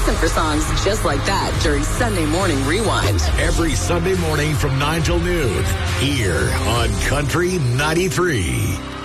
Listen for songs just like that during Sunday Morning Rewind. Every Sunday morning from 9 till noon here on Country 93.